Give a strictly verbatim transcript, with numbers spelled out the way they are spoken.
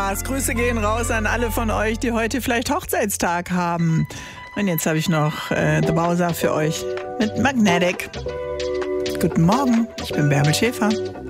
Spaß. Grüße gehen raus an alle von euch, die heute vielleicht Hochzeitstag haben. Und jetzt habe ich noch äh, The Bowser für euch mit Magnetic. Guten Morgen, ich bin Bärbel Schäfer.